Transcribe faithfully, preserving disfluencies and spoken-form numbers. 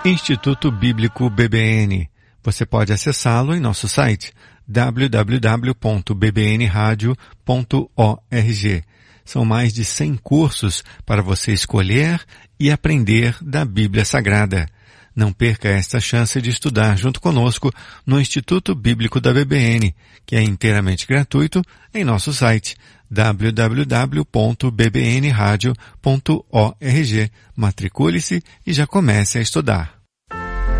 Instituto Bíblico B B N. Você pode acessá-lo em nosso site w w w ponto b b n radio ponto org. São mais de cem cursos para você escolher e aprender da Bíblia Sagrada. Não perca esta chance de estudar junto conosco no Instituto Bíblico da B B N, que é inteiramente gratuito em nosso site w w w ponto b b n radio ponto org. Matricule-se e já comece a estudar.